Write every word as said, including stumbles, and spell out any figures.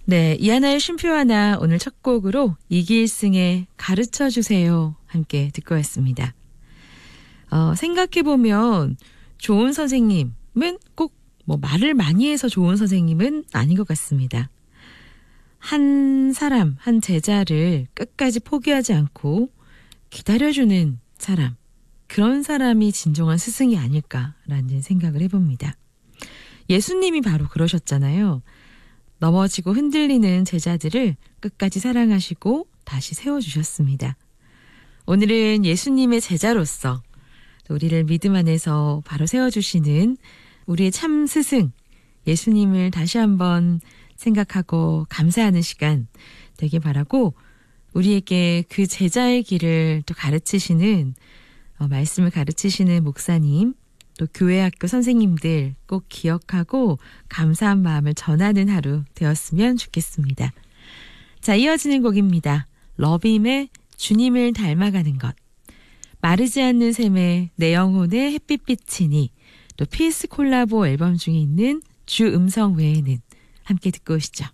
네, 이하나의 쉼표 하나 오늘 첫 곡으로 이길승의 가르쳐주세요 함께 듣고 왔습니다. 어, 생각해보면 좋은 선생님은 꼭 뭐 말을 많이 해서 좋은 선생님은 아닌 것 같습니다. 한 사람, 한 제자를 끝까지 포기하지 않고 기다려주는 사람, 그런 사람이 진정한 스승이 아닐까라는 생각을 해봅니다. 예수님이 바로 그러셨잖아요. 넘어지고 흔들리는 제자들을 끝까지 사랑하시고 다시 세워주셨습니다. 오늘은 예수님의 제자로서 우리를 믿음 안에서 바로 세워주시는 우리의 참 스승 예수님을 다시 한번 생각하고 감사하는 시간 되길 바라고, 우리에게 그 제자의 길을 또 가르치시는 어, 말씀을 가르치시는 목사님, 또 교회 학교 선생님들 꼭 기억하고 감사한 마음을 전하는 하루 되었으면 좋겠습니다. 자, 이어지는 곡입니다. 러빔의 주님을 닮아가는 것. 마르지 않는 샘에 내 영혼의 햇빛빛이니, 또 피스 콜라보 앨범 중에 있는 주 음성 외에는 함께 듣고 오시죠.